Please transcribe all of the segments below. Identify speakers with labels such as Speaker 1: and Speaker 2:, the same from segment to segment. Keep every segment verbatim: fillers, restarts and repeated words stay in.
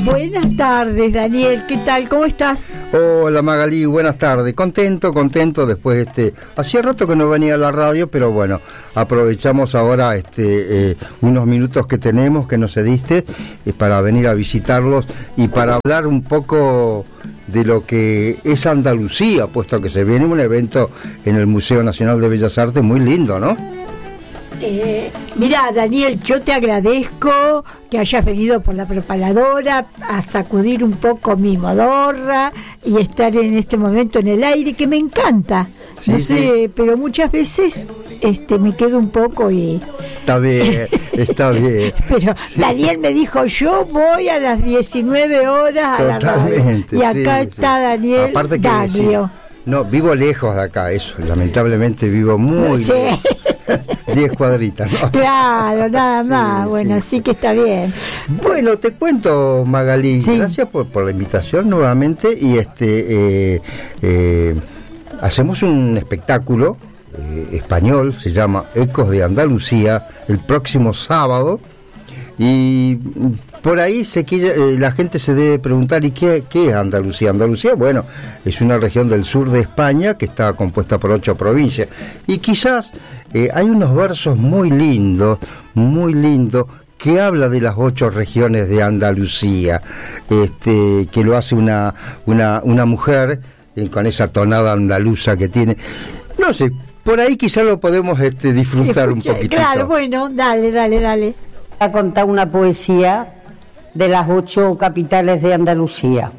Speaker 1: Buenas tardes, Daniel, ¿qué tal? ¿Cómo estás?
Speaker 2: Hola Magalí, buenas tardes. Contento, contento después este. Hacía rato que no venía a la radio, pero bueno, aprovechamos ahora este eh, unos minutos que tenemos, que nos cediste, eh, para venir a visitarlos y para hablar un poco de lo que es Andalucía, puesto que se viene un evento en el Museo Nacional de Bellas Artes muy lindo, ¿no?
Speaker 1: Eh, mira, Daniel, yo te agradezco que hayas venido por la propaladora a sacudir un poco mi modorra y estar en este momento en el aire, que me encanta.
Speaker 2: Sí,
Speaker 1: no sé,
Speaker 2: sí.
Speaker 1: Pero muchas veces este me quedo un poco y...
Speaker 2: Está bien, está bien.
Speaker 1: Pero sí. Daniel me dijo, yo voy a las diecinueve horas a
Speaker 2: Totalmente,
Speaker 1: la radio. Y acá
Speaker 2: sí,
Speaker 1: está
Speaker 2: sí.
Speaker 1: Daniel
Speaker 2: Aparte que,
Speaker 1: Daglio.
Speaker 2: Sí. No, vivo lejos de acá, eso, lamentablemente vivo muy
Speaker 1: Sí.
Speaker 2: lejos. diez cuadritas, ¿no?
Speaker 1: Claro, nada
Speaker 2: Sí,
Speaker 1: más. Bueno,
Speaker 2: sí,
Speaker 1: sí,
Speaker 2: sí.
Speaker 1: que está bien.
Speaker 2: Bueno, te cuento, Magalí,
Speaker 1: Sí.
Speaker 2: gracias por, por la invitación nuevamente y este eh, eh, hacemos un espectáculo eh, español, se llama Ecos de Andalucía, el próximo sábado. Y por ahí se quiere, eh, la gente se debe preguntar, ¿y qué, qué es Andalucía? Andalucía, bueno, es una región del sur de España que está compuesta por ocho provincias. Y quizás eh, hay unos versos muy lindos, muy lindos, que habla de las ocho regiones de Andalucía, este, que lo hace una, una, una mujer eh, con esa tonada andaluza que tiene. No sé, por ahí quizás lo podemos este, disfrutar
Speaker 1: Escucha,
Speaker 2: un poquitito.
Speaker 1: Claro, bueno, dale, dale, dale.
Speaker 3: A contar una poesía de las ocho capitales de Andalucía.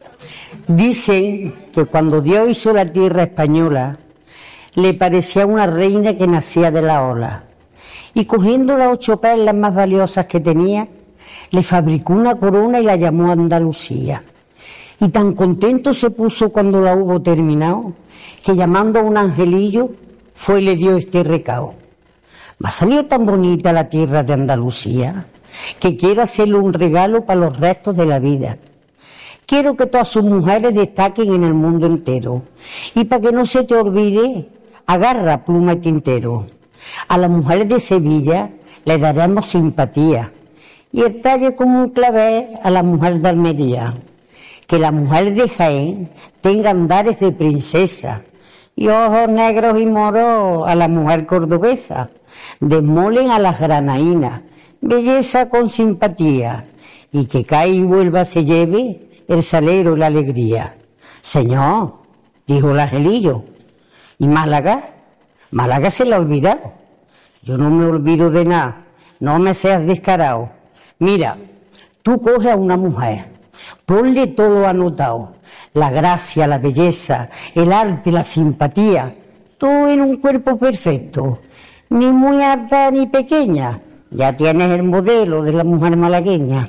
Speaker 3: Dicen que cuando Dios hizo la tierra española, le parecía una reina que nacía de la ola, y cogiendo las ocho perlas más valiosas que tenía, le fabricó una corona y la llamó Andalucía. Y tan contento se puso cuando la hubo terminado, que llamando a un angelillo, fue y le dio este recao. Me ha salido tan bonita la tierra de Andalucía, que quiero hacerle un regalo para los restos de la vida. Quiero que todas sus mujeres destaquen en el mundo entero, y para que no se te olvide, agarra pluma y tintero. A las mujeres de Sevilla le daremos simpatía, y el talle como un clavel a la mujer de Almería. Que las mujeres de Jaén tengan andares de princesa, y ojos negros y moros a la mujer cordobesa. Desmolen a las granaínas, belleza con simpatía, y que cae y vuelva se lleve el salero y la alegría. Señor, dijo el angelillo, ¿y Málaga? Málaga se la ha olvidado. Yo no me olvido de nada, no me seas descarado. Mira, tú coges a una mujer, ponle todo lo anotado, la gracia, la belleza, el arte, la simpatía, todo en un cuerpo perfecto. Ni muy alta ni pequeña, ya tienes el modelo de la mujer malagueña.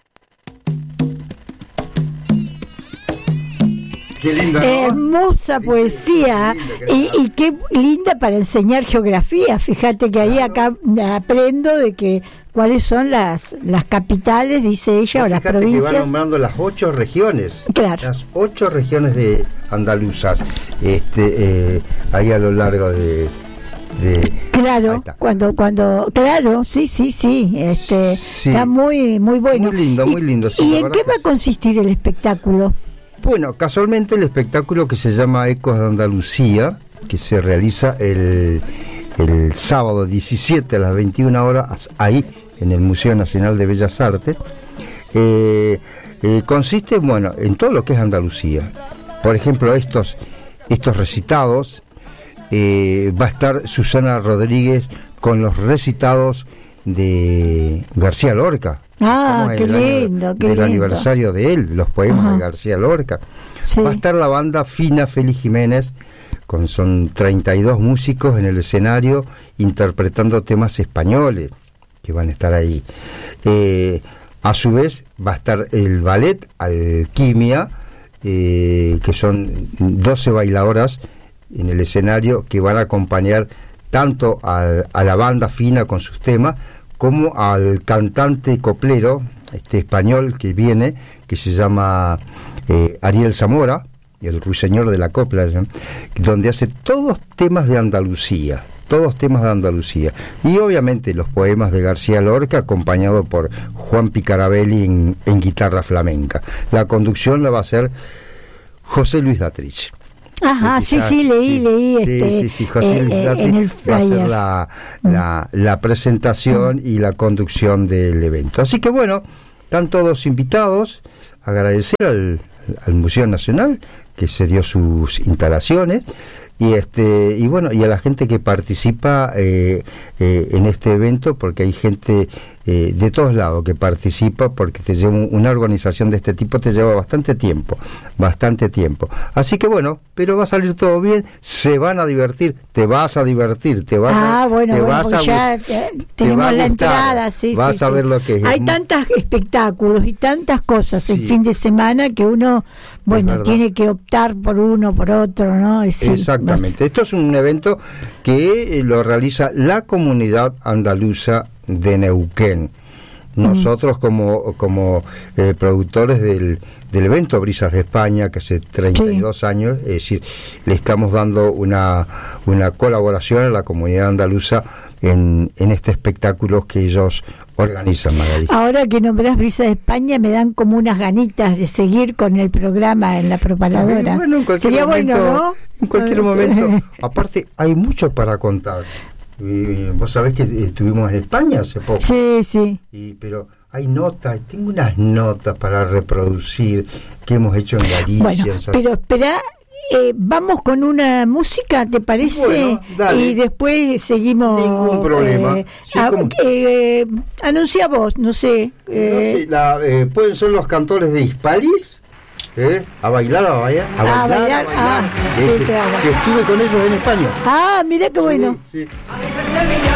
Speaker 2: Qué linda, ¿no?
Speaker 1: Hermosa poesía.
Speaker 2: Qué linda, qué
Speaker 1: y,
Speaker 2: linda.
Speaker 1: y qué linda para enseñar geografía. Fíjate que ahí acá aprendo de que cuáles son las las capitales, dice ella, o las
Speaker 2: Fíjate que
Speaker 1: provincias.
Speaker 2: va nombrando las ocho regiones,
Speaker 1: Claro.
Speaker 2: las ocho regiones de andaluzas, este, eh, ahí a lo largo de, de ahí
Speaker 1: Claro,
Speaker 2: está.
Speaker 1: cuando cuando claro, sí, sí, sí, este
Speaker 2: Sí.
Speaker 1: está muy muy bueno.
Speaker 2: Muy lindo,
Speaker 1: Y-
Speaker 2: muy lindo, sí,
Speaker 1: ¿Y
Speaker 2: la
Speaker 1: en
Speaker 2: verdad
Speaker 1: qué
Speaker 2: que
Speaker 1: va a
Speaker 2: sí.
Speaker 1: consistir el espectáculo?
Speaker 2: Bueno, casualmente el espectáculo que se llama Ecos de Andalucía, que se realiza el, el sábado diecisiete a las veintiuna horas, ahí en el Museo Nacional de Bellas Artes, eh, eh, consiste, bueno, en todo lo que es Andalucía. Por ejemplo, estos, estos recitados, eh, va a estar Susana Rodríguez con los recitados de García Lorca.
Speaker 1: Ah,
Speaker 2: Estamos en
Speaker 1: qué
Speaker 2: el año
Speaker 1: lindo, qué
Speaker 2: del
Speaker 1: lindo.
Speaker 2: aniversario de él, los poemas
Speaker 1: Ajá.
Speaker 2: de García Lorca.
Speaker 1: Sí.
Speaker 2: Va a estar la banda Fina Félix Jiménez, con son treinta y dos músicos en el escenario interpretando temas españoles que van a estar ahí. Eh, a su vez va a estar el ballet Alquimia, eh, que son doce bailadoras en el escenario que van a acompañar tanto a, a la banda Fina con sus temas como al cantante coplero este español que viene, que se llama eh, Ariel Zamora, el ruiseñor de la copla, ¿no? Donde hace todos temas de Andalucía, todos temas de Andalucía. Y obviamente los poemas de García Lorca, acompañado por Juan Picarabelli en, en guitarra flamenca. La conducción la va a hacer José Luis Datrich.
Speaker 1: Ajá, sí, sí, leí,
Speaker 2: sí,
Speaker 1: leí
Speaker 2: sí,
Speaker 1: este,
Speaker 2: sí, sí, José
Speaker 1: eh,
Speaker 2: Luis
Speaker 1: eh,
Speaker 2: Datrich
Speaker 1: en el
Speaker 2: va a hacer
Speaker 1: flyer.
Speaker 2: la, la, la presentación y la conducción del evento. Así que bueno, están todos invitados. Agradecer al, al Museo Nacional que se dio sus instalaciones y este y bueno y a la gente que participa eh, eh, en este evento, porque hay gente eh, de todos lados que participa, porque te lleva una organización de este tipo te lleva bastante tiempo, bastante tiempo. Así que bueno, pero va a salir todo bien, se van a divertir, te vas a divertir, te vas
Speaker 1: ah,
Speaker 2: a
Speaker 1: bueno,
Speaker 2: te
Speaker 1: bueno,
Speaker 2: vas a,
Speaker 1: ya
Speaker 2: te
Speaker 1: tenemos
Speaker 2: va a
Speaker 1: la
Speaker 2: gustar,
Speaker 1: entrada, sí,
Speaker 2: vas
Speaker 1: sí,
Speaker 2: a
Speaker 1: sí.
Speaker 2: ver lo que es.
Speaker 1: Hay tantos espectáculos y tantas cosas
Speaker 2: Sí.
Speaker 1: el fin de semana que uno, bueno, tiene que optar por uno, por otro, ¿no? Sí,
Speaker 2: exactamente.
Speaker 1: vas...
Speaker 2: Esto es un evento que eh, lo realiza la comunidad andaluza de Neuquén. Nosotros mm. como como eh, productores del, del evento Brisas de España, que hace treinta y dos sí. años, es decir, le estamos dando una una colaboración a la comunidad andaluza en, en este espectáculo que ellos organizan, Magali.
Speaker 1: Ahora que nombrás Brisas de España, me dan como unas ganitas de seguir con el programa en la propaladora.
Speaker 2: Bueno, en cualquier
Speaker 1: Sería
Speaker 2: momento,
Speaker 1: bueno, ¿no?
Speaker 2: En cualquier momento. Aparte, hay mucho para contar. Y vos sabés que estuvimos en España hace poco.
Speaker 1: Sí, sí.
Speaker 2: Y, pero hay notas, tengo unas notas para reproducir que hemos hecho en Galicia.
Speaker 1: Bueno,
Speaker 2: en San...
Speaker 1: pero espera, eh, vamos con una música, ¿te parece?
Speaker 2: Bueno, dale.
Speaker 1: Y después seguimos.
Speaker 2: Ningún problema.
Speaker 1: Eh,
Speaker 2: Sí,
Speaker 1: a,
Speaker 2: como...
Speaker 1: eh, anuncia vos, no sé. Eh,
Speaker 2: no sé la, eh, pueden ser los cantores de Hispalis. ¿Eh? A bailar, a bailar, a bailar,
Speaker 1: a bailar,
Speaker 2: a bailar.
Speaker 1: ah,
Speaker 2: Ese,
Speaker 1: sí, claro.
Speaker 2: que estuve con ellos en España.
Speaker 1: Ah, mira qué bueno.
Speaker 2: Sí, sí.